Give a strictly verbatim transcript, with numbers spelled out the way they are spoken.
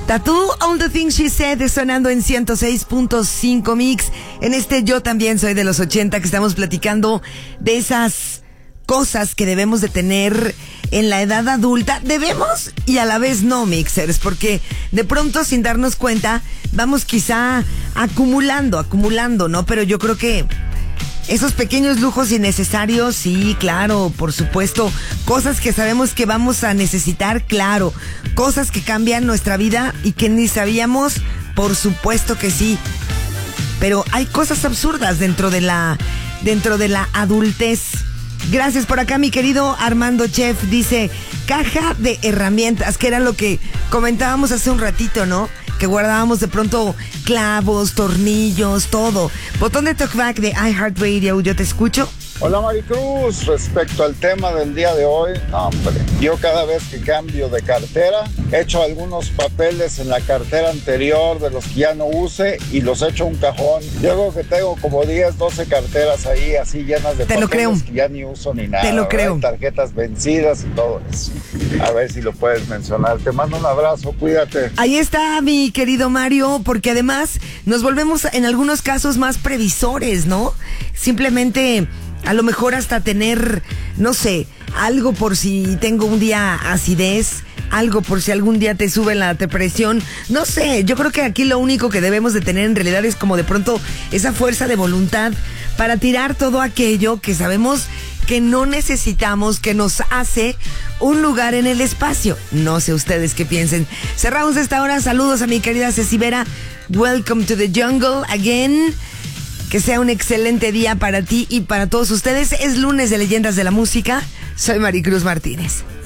Tattoo, All the Things She Said, sonando en ciento seis punto cinco Mix. En este Yo También Soy de los ochenta, que estamos platicando de esas cosas que debemos de tener en la edad adulta. Debemos y a la vez no, mixers, porque de pronto, sin darnos cuenta, vamos quizá acumulando, acumulando, ¿no? Pero yo creo que esos pequeños lujos innecesarios, sí, claro, por supuesto. Cosas que sabemos que vamos a necesitar, claro. Cosas que cambian nuestra vida y que ni sabíamos, por supuesto que sí. Pero hay cosas absurdas dentro de la, dentro de la adultez. Gracias por acá, mi querido Armando Chef. Dice, caja de herramientas, que era lo que comentábamos hace un ratito, ¿no? Que guardábamos de pronto clavos, tornillos, todo. Botón de talkback de iHeartRadio, yo te escucho. Hola Maricruz, respecto al tema del día de hoy, no, hombre, yo cada vez que cambio de cartera, echo algunos papeles en la cartera anterior de los que ya no use y los echo a un cajón. Yo creo que tengo como diez, doce carteras ahí así llenas de Te lo creo. papeles que ya ni uso ni nada. Te lo creo. ¿verdad? Tarjetas vencidas y todo eso. A ver si lo puedes mencionar. Te mando un abrazo, cuídate. Ahí está, mi querido Mario, porque además nos volvemos en algunos casos más previsores, ¿no? Simplemente, a lo mejor hasta tener, no sé, algo por si tengo un día acidez, algo por si algún día te sube la depresión, no sé. Yo creo que aquí lo único que debemos de tener en realidad es como de pronto esa fuerza de voluntad para tirar todo aquello que sabemos que no necesitamos, que nos hace un lugar en el espacio. No sé ustedes qué piensen. Cerramos esta hora. Saludos a mi querida Ceci Vera. Welcome to the jungle again. Que sea un excelente día para ti y para todos ustedes. Es lunes de Leyendas de la Música. Soy Maricruz Martínez.